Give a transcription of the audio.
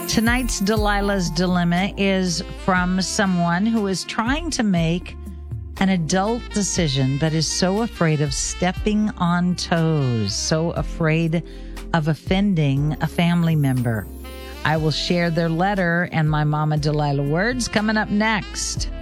Tonight's Delilah's Dilemma is from someone who is trying to make an adult decision but is so afraid of stepping on toes, so afraid of offending a family member. I will share their letter and my Mama Delilah words coming up next.